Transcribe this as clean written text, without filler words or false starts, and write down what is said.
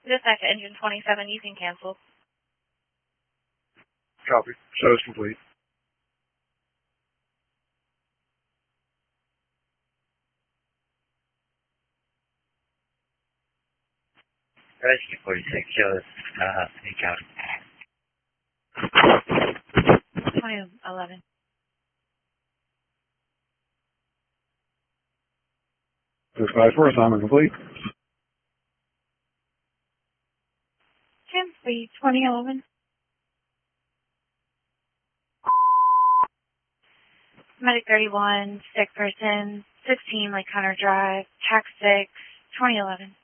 Dispatch engine 27, you can cancel. Copy. Show is complete. Rescue 46 shows Lee County. 2011. Dispatch 4, assignment complete. Ten speed 2011. Medic 31, sick person, 16 Lake Hunter Drive, tax 6, 2011.